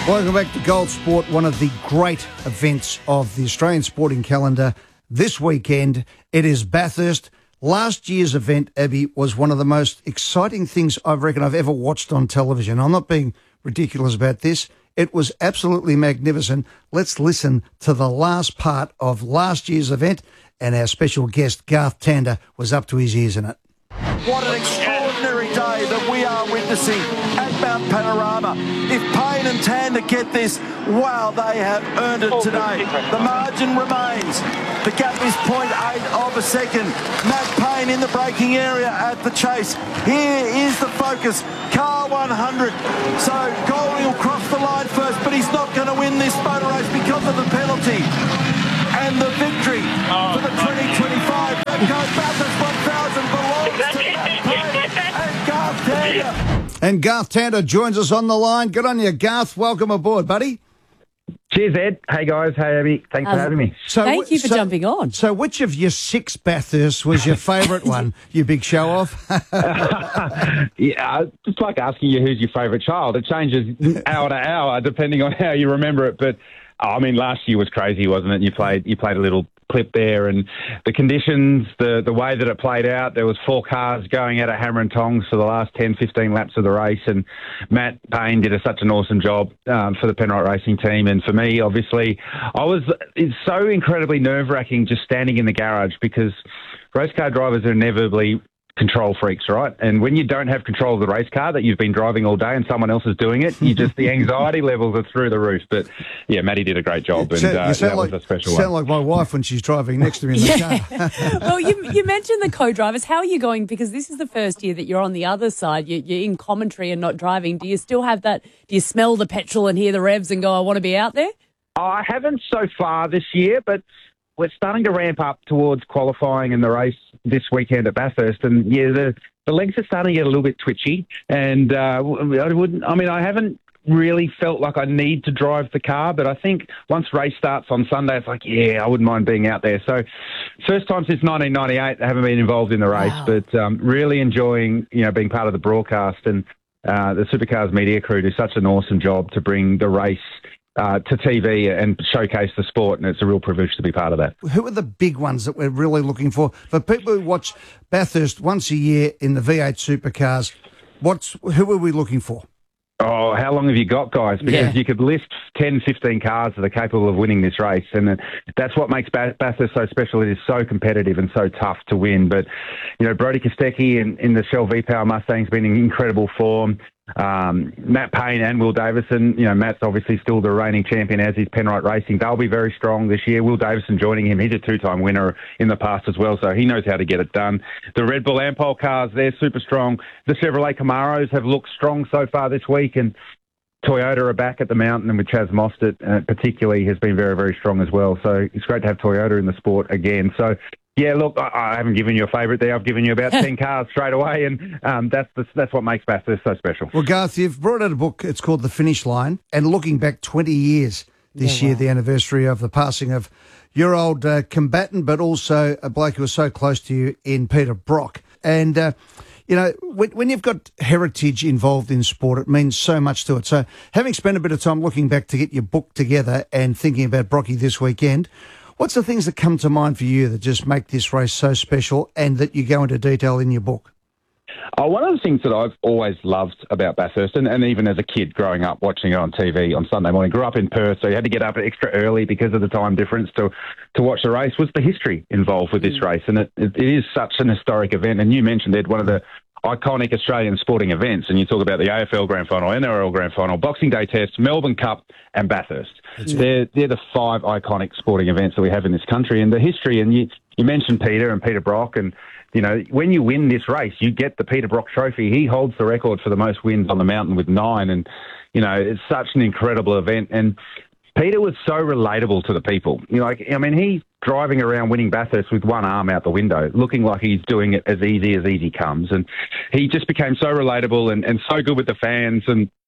Welcome back to Gold Sport, one of the great events of the Australian sporting calendar this weekend. It is Bathurst. Last year's event, Abby, was one of the most exciting things I reckon I've ever watched on television. I'm not being ridiculous about this. It was absolutely magnificent. Let's listen to the last part of last year's event, and our special guest, Garth Tander, was up to his ears in it. What an extraordinary day that we are witnessing at Mount Panorama. If Payne and Tander get this, wow, they have earned it today. The margin remains. The gap is 0.8 of a second. Matt Payne in the braking area at the chase. Here is the focus. Car 100. So Golding will cross the line first, but he's not going to win this motor race because of the penalty. And the victory for the 2025 Repco Bathurst 1000 belongs to Matt Payne and Garth Tander. And Garth Tander joins us on the line. Good on you, Garth. Welcome aboard, buddy. Cheers, Ed. Hey, guys. Hey, Abby. Thanks for having me. Thank you for jumping on. So which of your 6 Bathursts was your favourite one, you big show-off? Yeah, it's like asking you who's your favourite child. It changes hour to hour depending on how you remember it. But, I mean, last year was crazy, wasn't it? You played a little clip there, and the conditions, the way that it played out, there was 4 cars going out of hammer and tongs for the last 10, 15 laps of the race, and Matt Payne did such an awesome job for the Penrite Racing team. And for me, obviously, it's so incredibly nerve-wracking just standing in the garage, because race car drivers are inevitably control freaks, right? And when you don't have control of the race car that you've been driving all day and someone else is doing it, the anxiety levels are through the roof. But yeah, Matty did a great job, and that was a special one. You sound like my wife when she's driving next to me in the car. Well, you mentioned the co-drivers. How are you going? Because this is the first year that you're on the other side. You're in commentary and not driving. Do you still have that? Do you smell the petrol and hear the revs and go, I want to be out there? I haven't so far this year, but we're starting to ramp up towards qualifying in the race this weekend at Bathurst, and yeah, the legs are starting to get a little bit twitchy. And I haven't really felt like I need to drive the car, but I think once race starts on Sunday, it's like, yeah, I wouldn't mind being out there. So, first time since 1998, I haven't been involved in the race, but really enjoying being part of the broadcast, and the Supercars media crew do such an awesome job to bring the race to TV and showcase the sport, and it's a real privilege to be part of that. Who are the big ones that we're really looking for? For people who watch Bathurst once a year in the V8 Supercars, who are we looking for? Oh, how long have you got, guys? Because you could list 10, 15 cars that are capable of winning this race, and that's what makes Bathurst so special. It is so competitive and so tough to win. But, Brodie Kostecki in the Shell V-Power Mustang's been in incredible form. Matt Payne and Will Davison, Matt's obviously still the reigning champion, as is Penrite Racing. They'll be very strong this year. Will Davison joining him. He's a 2-time winner in the past as well, so he knows how to get it done. The Red Bull Ampol cars, they're super strong. The Chevrolet Camaros have looked strong so far this week, and Toyota are back at the mountain, and with Chaz Mostert particularly has been very, very strong as well. So it's great to have Toyota in the sport again. So yeah, look, I haven't given you a favourite there. I've given you about 10 cars straight away, and that's what makes Bathurst so special. Well, Garth, you've brought out a book. It's called The Finish Line, and looking back 20 years this year, the anniversary of the passing of your old combatant, but also a bloke who was so close to you in Peter Brock. And, when you've got heritage involved in sport, it means so much to it. So having spent a bit of time looking back to get your book together and thinking about Brocky this weekend, what's the things that come to mind for you that just make this race so special and that you go into detail in your book? One of the things that I've always loved about Bathurst, and even as a kid growing up watching it on TV on Sunday morning, grew up in Perth, so you had to get up extra early because of the time difference to watch the race, was the history involved with this race. And it is such an historic event. And you mentioned, Ed, one of the iconic Australian sporting events, and you talk about the AFL Grand Final, NRL Grand Final, Boxing Day Test, Melbourne Cup, and Bathurst. They're the 5 iconic sporting events that we have in this country, and the history. And you mentioned Peter and Peter Brock, and when you win this race, you get the Peter Brock Trophy. He holds the record for the most wins on the mountain with 9, and it's such an incredible event. And Peter was so relatable to the people. He's driving around winning Bathurst with one arm out the window, looking like he's doing it as easy comes. And he just became so relatable and so good with the fans. And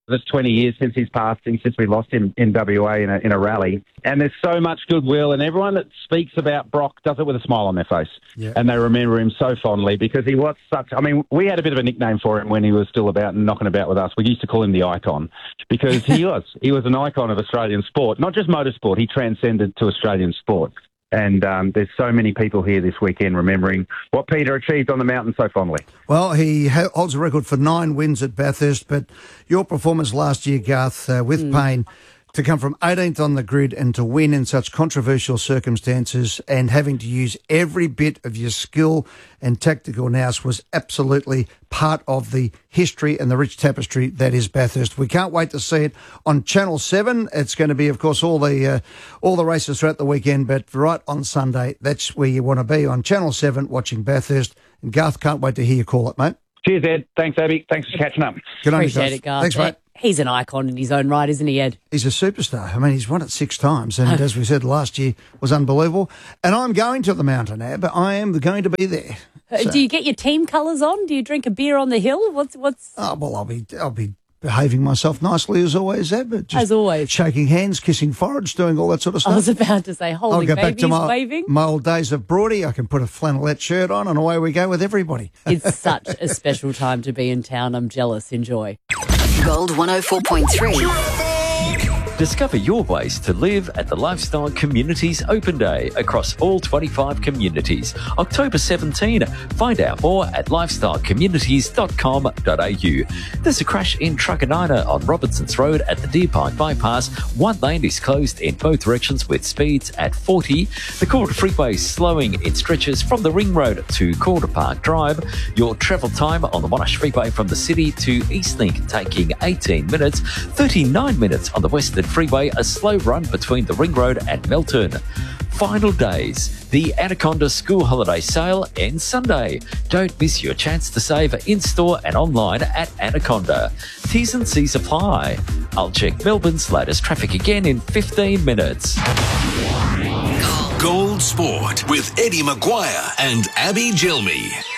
It's 20 years since he's passing, since we lost him in WA in a rally. And there's so much goodwill, and everyone that speaks about Brock does it with a smile on their face. Yeah. And they remember him so fondly because he was such... I mean, we had a bit of a nickname for him when he was still about and knocking about with us. We used to call him the Icon because he was. He was an icon of Australian sport, not just motorsport. He transcended to Australian sport. And there's so many people here this weekend remembering what Peter achieved on the mountain so fondly. Well, he holds a record for 9 wins at Bathurst, but your performance last year, Garth, with Payne, to come from 18th on the grid and to win in such controversial circumstances and having to use every bit of your skill and tactical nous was absolutely part of the history and the rich tapestry that is Bathurst. We can't wait to see it on Channel 7. It's going to be, of course, all the races throughout the weekend, but right on Sunday, that's where you want to be, on Channel 7 watching Bathurst. And Garth, can't wait to hear you call it, mate. Cheers, Ed. Thanks, Abby. Thanks for catching up. Good on you, Appreciate it, Garth. Thanks, mate. He's an icon in his own right, isn't he, Ed? He's a superstar. I mean, he's won it 6 times, and as we said last year, was unbelievable. And I'm going to the mountain, Ab. I am going to be there. So. Do you get your team colours on? Do you drink a beer on the hill? What's? Oh, well, I'll be behaving myself nicely as always, Ab. Just as always, shaking hands, kissing foreheads, doing all that sort of stuff. I was about to say, holding I'll go babies, back to waving. my old days of Broady. I can put a flannelette shirt on, and away we go with everybody. It's such a special time to be in town. I'm jealous. Enjoy. Gold 104.3. Discover your ways to live at the Lifestyle Communities Open Day across all 25 communities. October 17. Find out more at lifestylecommunities.com.au. There's a crash in Truganina on Robinsons Road at the Deer Park Bypass. One lane is closed in both directions with speeds at 40. The Calder Freeway is slowing in stretches from the Ring Road to Calder Park Drive. Your travel time on the Monash Freeway from the city to Eastlink taking 18 minutes. 39 minutes on the Western Freeway, a slow run between the Ring Road and Melton. Final days. The Anaconda School Holiday Sale ends Sunday. Don't miss your chance to save in-store and online at Anaconda. T's and C's apply. I'll check Melbourne's latest traffic again in 15 minutes. Gold Sport with Eddie Maguire and Abby Gilmy.